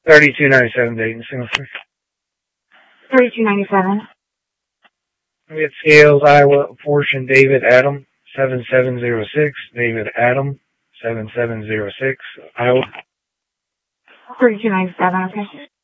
3297 Dayton, Singapore. 3297. We have Scales, Iowa, portion David Adam, 7706. David Adam, 7706, Iowa. 3297, okay.